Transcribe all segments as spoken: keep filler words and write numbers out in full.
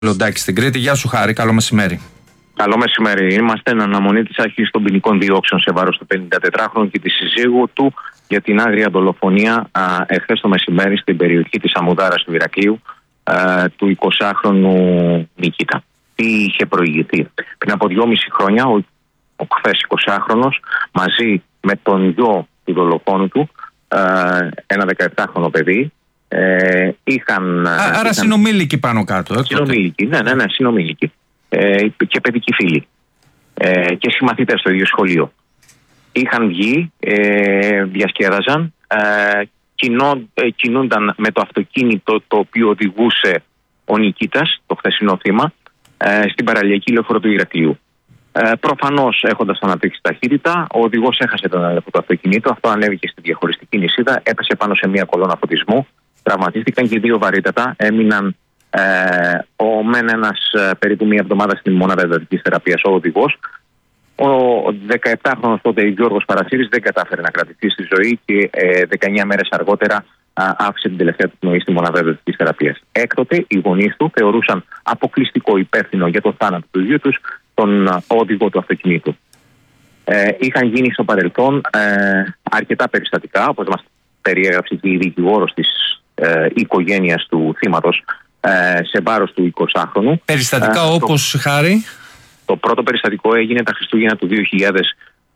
Λοντάκη στην Κρήτη. Γεια σου, Χάρη, καλό μεσημέρι. Καλό μεσημέρι. Είμαστε εν αναμονή της αρχής των ποινικών διώξεων σε βάρος του πενηντατετράχρονου και τη συζύγου του για την άγρια δολοφονία εχθές το μεσημέρι στην περιοχή της Αμμουδάρας του Ηρακλείου α, του εικοσάχρονου Νικήτα. Τι είχε προηγηθεί? Πριν από δυόμιση χρόνια ο, ο χθες εικοσάχρονος μαζί με τον γιο του δολοφόνου του, α, ένα δεκαεπτάχρονο παιδί, Ε, είχαν, Α, άρα είχαν... συνομήλικοι πάνω κάτω. Συνομήλικοι, ναι, ναι, ναι, συνομήλικοι. Ε, και παιδικοί φίλοι. Ε, και συμμαθητές στο ίδιο σχολείο. Είχαν βγει, ε, διασκέδαζαν, ε, κινώ, ε, κινούνταν με το αυτοκίνητο το οποίο οδηγούσε ο Νικήτας, το χθεσινό θύμα, ε, στην παραλιακή λεωφόρο του Ηρακλείου. Ε, προφανώς, έχοντας αναπτύξει ταχύτητα, ο οδηγός έχασε τον έλεγχο του αυτοκινήτου. Αυτό ανέβηκε στη διαχωριστική νησίδα, έπεσε πάνω σε μια κολόνα φωτισμού. Τραυματίστηκαν και δύο βαρύτατα. Έμειναν ε, ο μεν ένας ε, περίπου μία εβδομάδα στην μονάδα εντατικής θεραπείας ο οδηγός. Ο δεκαεπτάχρονος τότε Γιώργος Παρασύρης δεν κατάφερε να κρατηθεί στη ζωή και ε, δεκαεννιά μέρες αργότερα α, άφησε την τελευταία του πνοή στη μονάδα εντατικής θεραπείας. Έκτοτε οι γονείς του θεωρούσαν αποκλειστικό υπεύθυνο για το θάνατο του γιού τους τον α, οδηγό του αυτοκινήτου. Ε, είχαν γίνει στο παρελθόν ε, αρκετά περιστατικά, όπως μας περιέγραψε και η δικηγόρος της ε, οικογένειας του θύματος ε, σε βάρος του εικοσάχρονου. Περιστατικά ε, όπως, το, Χάρη? Το πρώτο περιστατικό έγινε τα Χριστούγεννα του δύο χιλιάδες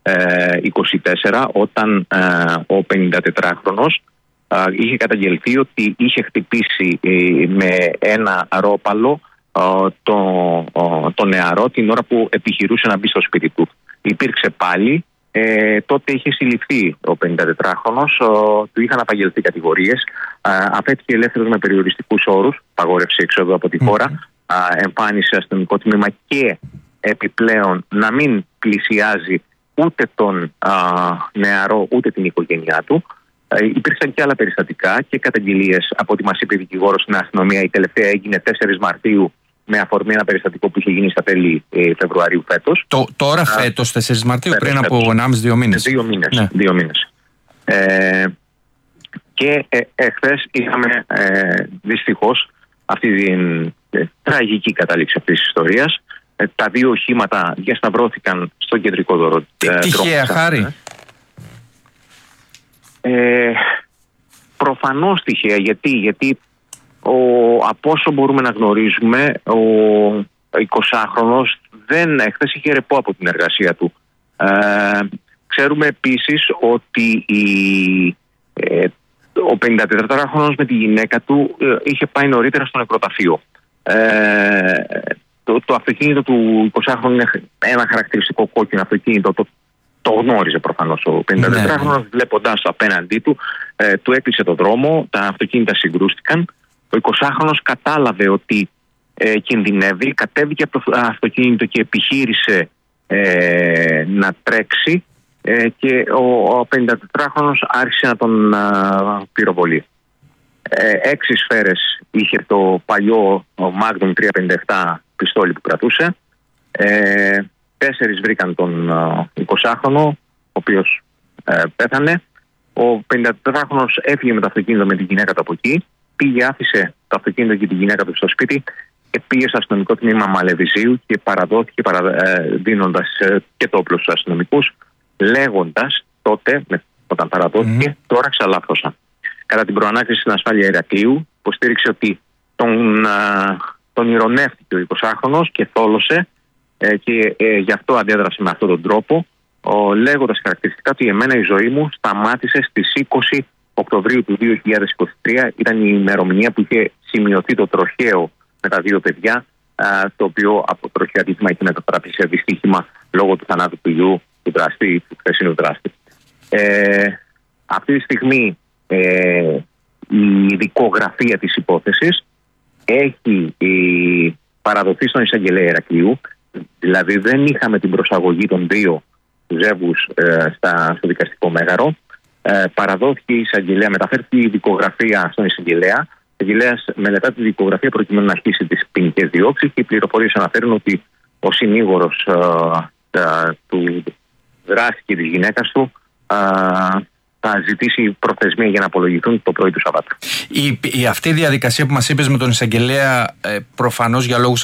είκοσι τέσσερα, όταν ε, ο πενηντατετράχρονος ε, είχε καταγγελθεί ότι είχε χτυπήσει ε, με ένα ρόπαλο ε, το, ε, το νεαρό την ώρα που επιχειρούσε να μπει στο σπίτι του. Υπήρξε πάλι. Ε, τότε είχε συλληφθεί ο πενηντατετράχρονος, του είχαν απαγγελθεί κατηγορίες, αφέθηκε ελεύθερος με περιοριστικούς όρους, παγόρευση εξόδου από τη χώρα, mm-hmm. εμφάνισε αστυνομικό τμήμα και επιπλέον να μην πλησιάζει ούτε τον α, νεαρό ούτε την οικογένειά του. Ε, υπήρξαν και άλλα περιστατικά και καταγγελίες από ό,τι μας είπε η δικηγόρος στην αστυνομία. Η τελευταία έγινε τέσσερις Μαρτίου με αφορμή ένα περιστατικό που είχε γίνει στα τέλη ε, Φεβρουαρίου φέτος. Το, τώρα Α, φέτος, τέσσερις Μαρτίου, φέτος, πριν από ενάμιση δύο μήνες. Δύο μήνες. Ναι. Δύο μήνες. Ε, και ε, εχθές είχαμε ε, δυστυχώς αυτή την ε, τραγική κατάληξη αυτής της ιστορίας. Ε, τα δύο οχήματα διασταυρώθηκαν στο κεντρικό δώρο. Ε, τυχαία, Χάρη? Ε, προφανώς τυχαία. Γιατί, γιατί Ο, από όσο μπορούμε να γνωρίζουμε, ο εικοσάχρονος δεν χθες είχε ρεπό από την εργασία του. Ε, ξέρουμε επίσης ότι η, ε, ο πενηντατετράχρονος με τη γυναίκα του ε, είχε πάει νωρίτερα στο νεκροταφείο. Ε, το, το αυτοκίνητο του εικοσάχρονου είναι ένα χαρακτηριστικό κόκκινο αυτοκίνητο. Το, το γνώριζε προφανώς ο πενηντατετράχρονος, ναι. Βλέποντας το απέναντί του, ε, του έκλεισε το δρόμο, τα αυτοκίνητα συγκρούστηκαν. Ο εικοσάχρονος κατάλαβε ότι ε, κινδυνεύει, κατέβηκε από το αυτοκίνητο και επιχείρησε ε, να τρέξει ε, και ο, ο πενηντατετράχρονος άρχισε να τον α, πυροβολεί. Ε, έξι σφαίρες είχε το παλιό Magnum τριακόσια πενήντα επτά πιστόλι που κρατούσε. Ε, τέσσερις βρήκαν τον α, εικοσάχρονο, ο οποίος ε, πέθανε. Ο πενηντατετράχρονος έφυγε με το αυτοκίνητο με την γυναίκα του από εκεί. Πήγε, άφησε το αυτοκίνητο και τη γυναίκα του στο σπίτι και πήγε στο αστυνομικό τμήμα Μαλεβιζίου και παραδόθηκε παρα, ε, δίνοντας ε, και το όπλο στους αστυνομικούς, λέγοντας τότε, με, όταν παραδόθηκε, mm-hmm. τώρα ξαλάφρωσα. Κατά την προανάκριση στην ασφάλεια Ηρακλείου, υποστήριξε ότι τον, α, τον ηρωνεύτηκε ο εικοσάχρονος και θόλωσε ε, και ε, γι' αυτό αντέδρασε με αυτόν τον τρόπο, λέγοντας χαρακτηριστικά ότι εμένα η ζωή μου σταμάτησε στις είκοσι Οκτωβρίου του δύο χιλιάδες είκοσι τρία. Ήταν η ημερομηνία που είχε σημειωθεί το τροχαίο με τα δύο παιδιά, το οποίο από τροχαίο ατύχημα είχε μετατραπεί σε δυστύχημα λόγω του θανάτου του γιου του δραστή, του χθεσινού δράστη. Ε, αυτή τη στιγμή ε, η δικογραφία της υπόθεσης έχει ε, παραδοθεί στον εισαγγελέα Ηρακλείου, δηλαδή δεν είχαμε την προσαγωγή των δύο ζεύγους ε, στα, στο δικαστικό μέγαρο. Ε, παραδόθηκε η εισαγγελέα, μεταφέρθηκε η δικογραφία στον εισαγγελέα. Ο εισαγγελέας μελετά τη δικογραφία προκειμένου να αρχίσει τις ποινικές διώξεις και οι πληροφορίες αναφέρουν ότι ο συνήγορος ε, ε, του δράστη και της γυναίκας του ε, θα ζητήσει προθεσμία για να απολογηθούν το πρωί του Σαββάτου. Η, η, αυτή η διαδικασία που μας είπες με τον εισαγγελέα, ε, προφανώς για λόγους